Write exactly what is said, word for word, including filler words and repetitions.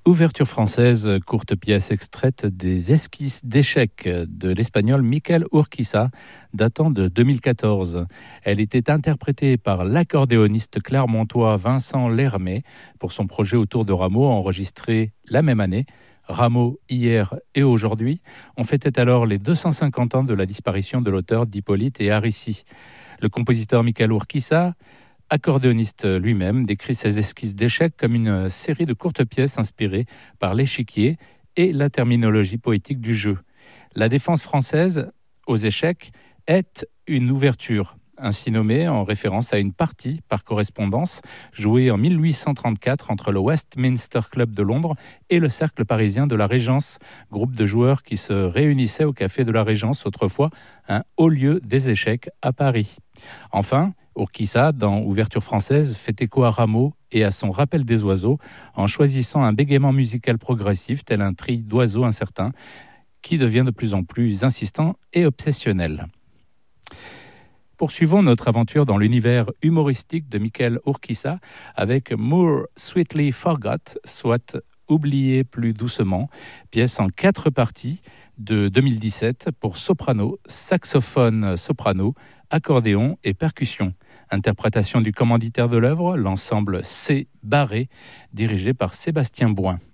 Ouverture française, courte pièce extraite des esquisses d'échecs de l'espagnol Miquel Urquiza, datant de deux mille quatorze. Elle était interprétée par l'accordéoniste clermontois Vincent Lermet pour son projet autour de Rameau, enregistré la même année. Rameau, hier et aujourd'hui, on fêtait alors les deux cent cinquante ans de la disparition de l'auteur d'Hippolyte et Aricie. Le compositeur Miquel Urquiza, accordéoniste lui-même, décrit ses esquisses d'échecs comme une série de courtes pièces inspirées par l'échiquier et la terminologie poétique du jeu. La défense française aux échecs est une ouverture, ainsi nommée en référence à une partie par correspondance jouée en mille huit cent trente-quatre entre le Westminster Club de Londres et le Cercle parisien de la Régence, groupe de joueurs qui se réunissaient au Café de la Régence, autrefois un haut lieu des échecs à Paris. Enfin, Urquiza, dans Ouverture française, fait écho à Rameau et à son rappel des oiseaux en choisissant un bégaiement musical progressif tel un tri d'oiseaux incertain qui devient de plus en plus insistant et obsessionnel. Poursuivons notre aventure dans l'univers humoristique de Miquel Urquiza avec More Sweetly Forgot, soit Oublié plus doucement, pièce en quatre parties de deux mille dix-sept pour soprano, saxophone soprano, accordéon et percussion. Interprétation du commanditaire de l'œuvre, l'ensemble C. Barré, dirigé par Sébastien Bouin.